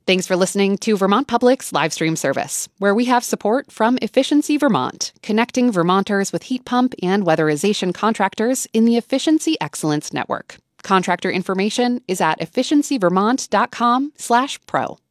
Thanks for listening to Vermont Public's live stream service, where we have support from Efficiency Vermont, connecting Vermonters with heat pump and weatherization contractors in the Efficiency Excellence Network. Contractor information is at efficiencyvermont.com/pro.